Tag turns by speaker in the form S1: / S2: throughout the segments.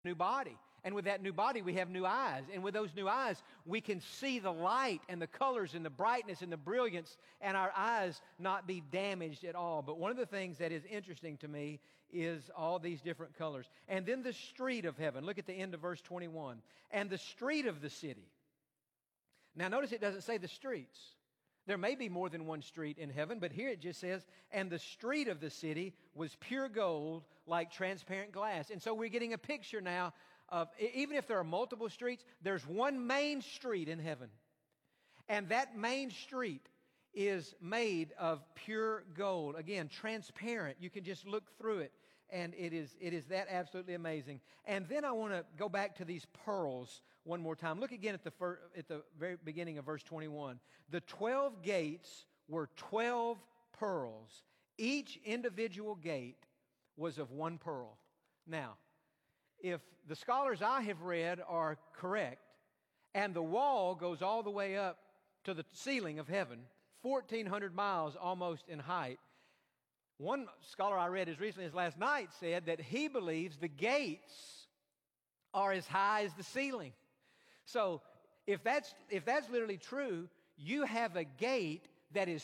S1: new body. And with that new body, we have new eyes. And with those new eyes, we can see the light and the colors and the brightness and the brilliance, and our eyes not be damaged at all. But one of the things that is interesting to me is all these different colors. And then the street of heaven. Look at the end of verse 21. And the street of the city. Now notice it doesn't say the streets. There may be more than one street in heaven, but here it just says, and the street of the city was pure gold like transparent glass. And so we're getting a picture now of, even if there are multiple streets, there's one main street in heaven. And that main street is made of pure gold. Again, transparent. You can just look through it. And it is that absolutely amazing. And then I want to go back to these pearls one more time. Look again at the very beginning of verse 21. The 12 gates were 12 pearls. Each individual gate was of one pearl. Now, if the scholars I have read are correct, and the wall goes all the way up to the ceiling of heaven, 1,400 miles almost in height, one scholar I read as recently as last night said that he believes the gates are as high as the ceiling. So if that's literally true, you have a gate that is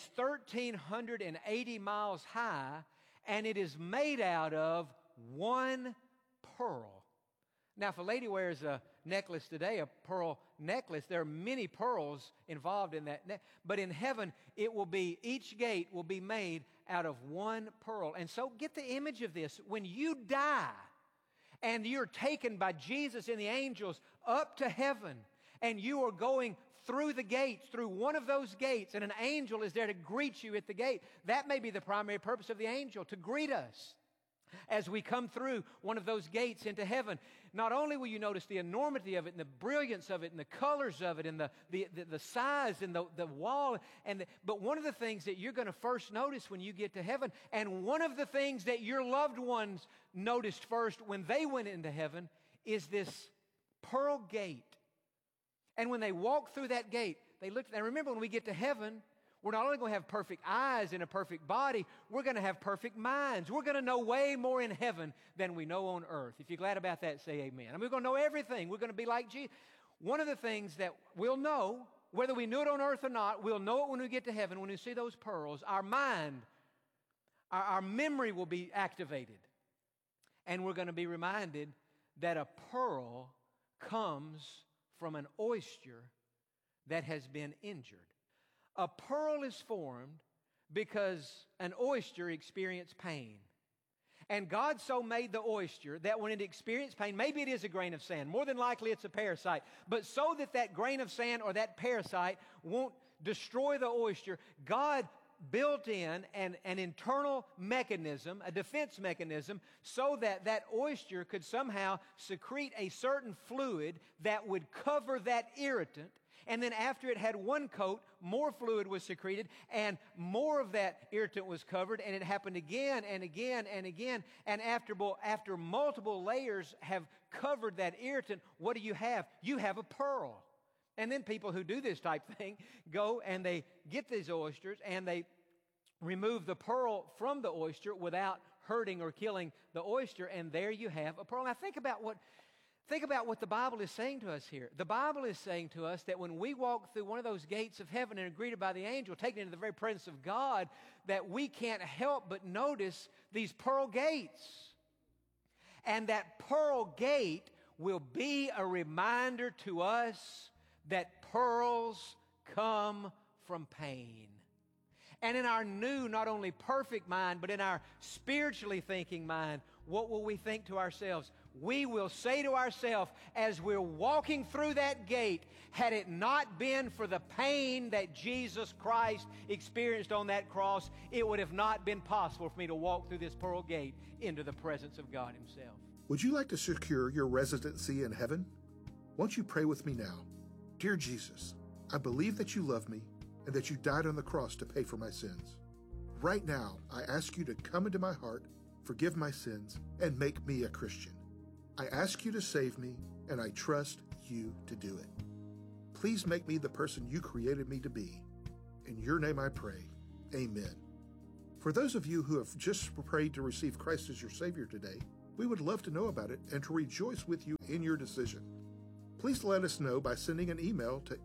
S1: 1,380 miles high, and it is made out of one pearl. Now, if a lady wears a necklace today, a pearl necklace, there are many pearls involved in that. But in heaven, each gate will be made out of one pearl. And so get the image of this. When you die and you're taken by Jesus and the angels up to heaven, and you are going through the gates, through one of those gates, and an angel is there to greet you at the gate, that may be the primary purpose of the angel, to greet us as we come through one of those gates into heaven. Not only will you notice the enormity of it and the brilliance of it and the colors of it and the size and the wall, but one of the things that you're going to first notice when you get to heaven, and one of the things that your loved ones noticed first when they went into heaven, is this pearl gate. And when they walk through that gate, they look, and remember, when we get to heaven, we're not only going to have perfect eyes and a perfect body, we're going to have perfect minds. We're going to know way more in heaven than we know on earth. If you're glad about that, say amen. And we're going to know everything. We're going to be like Jesus. One of the things that we'll know, whether we knew it on earth or not, we'll know it when we get to heaven, when we see those pearls. Our mind, our memory will be activated. And we're going to be reminded that a pearl comes from an oyster that has been injured. A pearl is formed because an oyster experienced pain. And God so made the oyster that when it experienced pain, maybe it is a grain of sand, more than likely it's a parasite, but so that grain of sand or that parasite won't destroy the oyster, God built in an internal mechanism, a defense mechanism, so that oyster could somehow secrete a certain fluid that would cover that irritant. And then after it had one coat, more fluid was secreted, and more of that irritant was covered, and it happened again and again and again. And after multiple layers have covered that irritant, what do you have? You have a pearl. And then people who do this type thing go and they get these oysters and they remove the pearl from the oyster without hurting or killing the oyster, and there you have a pearl. Now think about what the Bible is saying to us here. The Bible is saying to us that when we walk through one of those gates of heaven and are greeted by the angel, taken into the very presence of God, that we can't help but notice these pearl gates. And that pearl gate will be a reminder to us that pearls come from pain. And in our new, not only perfect mind, but in our spiritually thinking mind, what will we think to ourselves? We will say to ourselves, as we're walking through that gate, had it not been for the pain that Jesus Christ experienced on that cross, it would have not been possible for me to walk through this pearl gate into the presence of God Himself.
S2: Would you like to secure your residency in heaven? Won't you pray with me now? Dear Jesus, I believe that you love me and that you died on the cross to pay for my sins. Right now, I ask you to come into my heart, forgive my sins, and make me a Christian. I ask you to save me, and I trust you to do it. Please make me the person you created me to be. In your name I pray. Amen. For those of you who have just prayed to receive Christ as your Savior today, We would love to know about it and to rejoice with you in your decision. Please let us know by sending an email to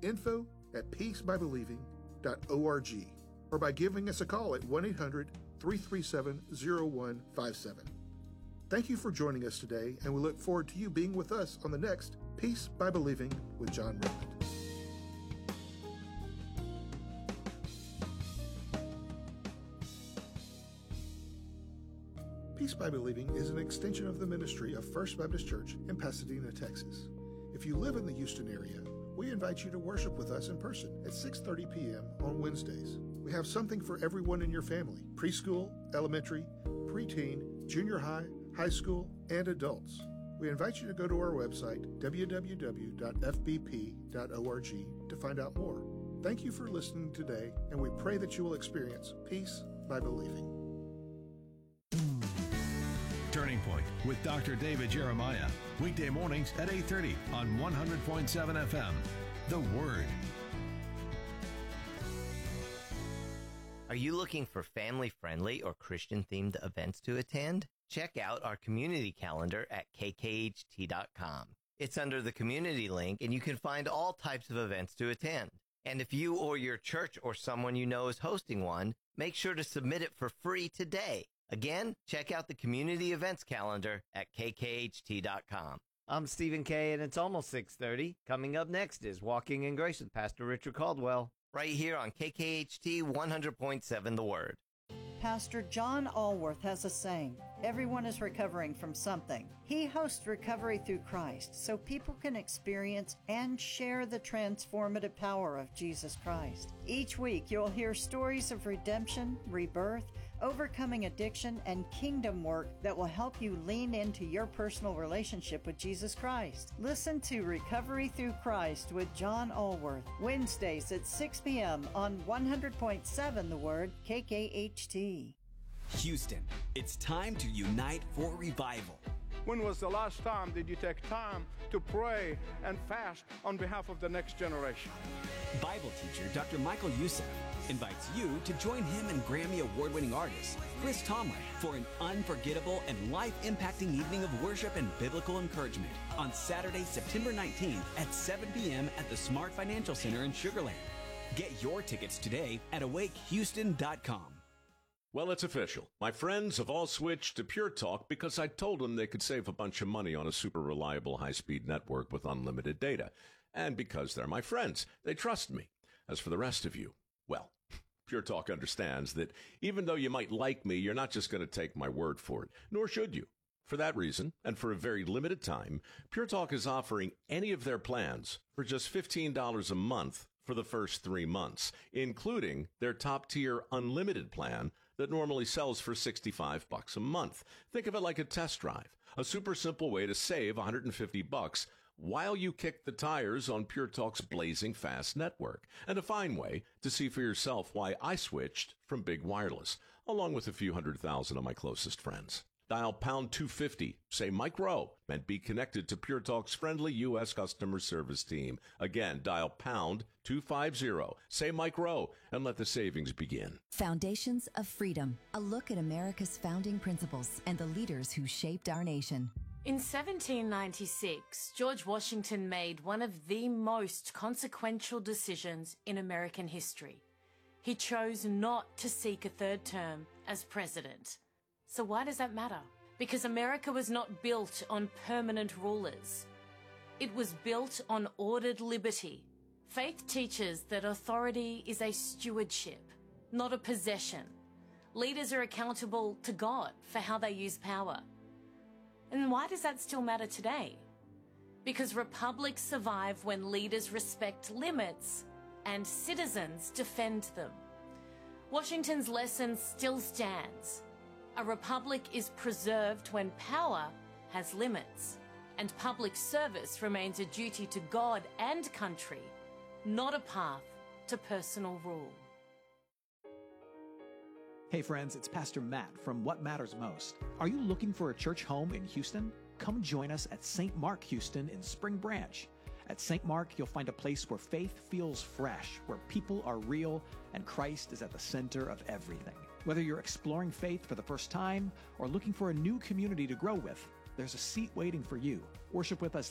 S2: info@peacebybelieving.org or by giving us a call at 1-800-337-0157. Thank you for joining us today, and we look forward to you being with us on the next Peace by Believing with John Redmond. Peace by Believing is an extension of the ministry of First Baptist Church in Pasadena, Texas. If you live in the Houston area, we invite you to worship with us in person at 6:30 p.m. on Wednesdays. We have something for everyone in your family: preschool, elementary, preteen, junior high, high school, and adults. We invite you to go to our website, www.fbp.org, to find out more. Thank you for listening today, and we pray that you will experience peace by believing.
S3: Turning Point with Dr. David Jeremiah. Weekday mornings at 8:30 on 100.7 FM. The Word.
S4: Are you looking for family-friendly or Christian-themed events to attend? Check out our community calendar at kkht.com. It's under the community link, and you can find all types of events to attend. And if you or your church or someone you know is hosting one, make sure to submit it for free today. Again, check out the community events calendar at kkht.com.
S5: I'm Stephen Kay, and it's almost 6:30. Coming up next is Walking in Grace with Pastor Richard Caldwell.
S4: Right here on KKHT 100.7 The Word.
S6: Pastor John Allworth has a saying, everyone is recovering from something. He hosts Recovery Through Christ so people can experience and share the transformative power of Jesus Christ. Each week you'll hear stories of redemption, rebirth, overcoming addiction, and kingdom work that will help you lean into your personal relationship with Jesus Christ. Listen to Recovery Through Christ with John Allworth, Wednesdays at 6 p.m. on 100.7 The Word, KKHT.
S7: Houston, it's time to unite for revival.
S8: When was the last time did you take time to pray and fast on behalf of the next generation?
S7: Bible teacher Dr. Michael Youssef invites you to join him and Grammy Award-winning artist Chris Tomlin for an unforgettable and life-impacting evening of worship and biblical encouragement on Saturday, September 19th at 7 p.m. at the Smart Financial Center in Sugar Land. Get your tickets today at awakehouston.com.
S9: Well, it's official. My friends have all switched to Pure Talk because I told them they could save a bunch of money on a super reliable high-speed network with unlimited data. And because they're my friends, they trust me. As for the rest of you, well, Pure Talk understands that even though you might like me, you're not just going to take my word for it, nor should you. For that reason, and for a very limited time, Pure Talk is offering any of their plans for just $15 a month for the first 3 months, including their top-tier unlimited plan that normally sells for $65 a month. Think of it like a test drive, a super simple way to save $150 while you kick the tires on Pure Talk's blazing fast network, and a fine way to see for yourself why I switched from big wireless, along with a few 100,000 of my closest friends. Dial pound 250, say Mike Rowe, and be connected to Pure Talk's friendly U.S. customer service team. Again, dial pound 250, say Mike Rowe, and let the savings begin.
S10: Foundations of Freedom, a look at America's founding principles and the leaders who shaped our nation.
S11: In 1796, George Washington made one of the most consequential decisions in American history. He chose not to seek a third term as president. So why does that matter? Because America was not built on permanent rulers. It was built on ordered liberty. Faith teaches that authority is a stewardship, not a possession. Leaders are accountable to God for how they use power. And why does that still matter today? Because republics survive when leaders respect limits and citizens defend them. Washington's lesson still stands. A republic is preserved when power has limits, and public service remains a duty to God and country, not a path to personal rule.
S12: Hey friends, it's Pastor Matt from What Matters Most. Are you looking for a church home in Houston? Come join us at St. Mark Houston in Spring Branch. At St. Mark, you'll find a place where faith feels fresh, where people are real, and Christ is at the center of everything. Whether you're exploring faith for the first time or looking for a new community to grow with, There's a seat waiting for you. Worship with us